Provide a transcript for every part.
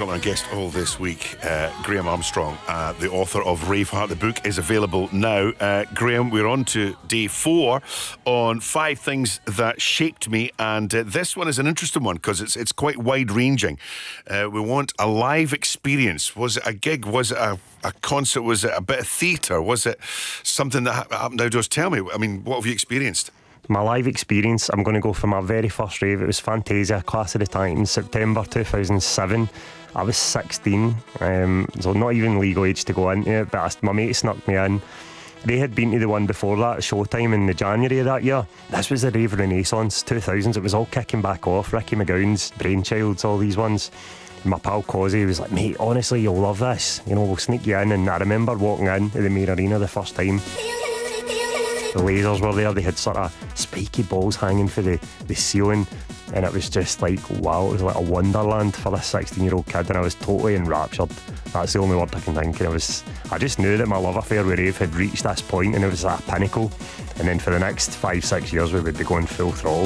got my guest all this week, Graham Armstrong, the author of Braveheart. The book is available now. Graham, we're on to day 4 on 5 things that shaped me, and this one is an interesting one because it's quite wide-ranging. We want a live experience. Was it a gig? Was it a concert? Was it a bit of theatre? Was it something that happened outdoors? Tell me, I mean, what have you experienced? My live experience, I'm going to go for my very first rave. It was Fantasia, Class of the Titans, September 2007. I was 16, so not even legal age to go into it, but my mate snuck me in. They had been to the one before that, Showtime, in the January of that year. This was the Rave Renaissance, 2000s. It was all kicking back off. Ricky McGowan's, Brainchilds, all these ones. My pal Cosy was like, mate, honestly, you'll love this. You know, we'll sneak you in. And I remember walking into the main arena the first time. The lasers were there. They had sort of spiky balls hanging for the ceiling. And it was just like, wow, it was like a wonderland for this 16-year-old kid. And I was totally enraptured. That's the only word I can think. And I just knew that my love affair with rave had reached this point, and it was that pinnacle. And then for the next 5-6 years, we would be going full throttle.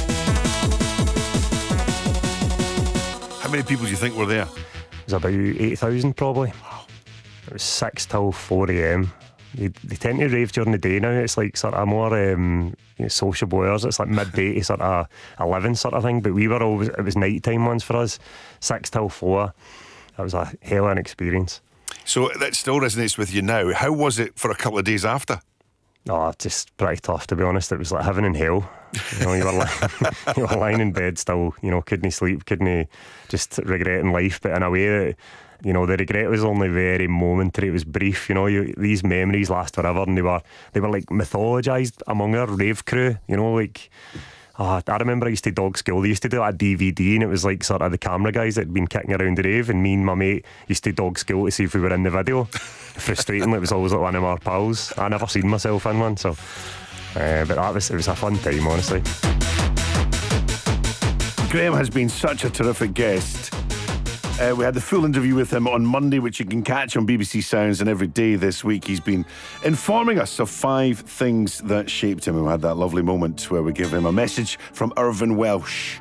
How many people do you think were there? It was about 8,000 probably. It was 6 till 4 a.m. They tend to rave during the day now. It's like sort of more sociable hours. It's like midday to sort of 11 sort of thing. But we were always, it was night time ones for us, 6 till 4. That was a hell of an experience. So that still resonates with you now. How was it for a couple of days after? Oh, just pretty tough, to be honest. It was like heaven and hell. You know, you were lying in bed still, you know, couldn't sleep, couldn't just regretting life. But in a way that, you know, the regret was only very momentary. It was brief. You know, these memories last forever, and they were like mythologised among our rave crew. You know, like I remember I used to dog school. They used to do like a DVD, and it was like sort of the camera guys that had been kicking around the rave, and me and my mate used to dog school to see if we were in the video. Frustratingly, it was always like one of our pals. I never seen myself in one, so. But it was a fun time, honestly. Graham has been such a terrific guest. We had the full interview with him on Monday, which you can catch on BBC Sounds, and every day this week he's been informing us of 5 things that shaped him. We had that lovely moment where we give him a message from Irvine Welsh.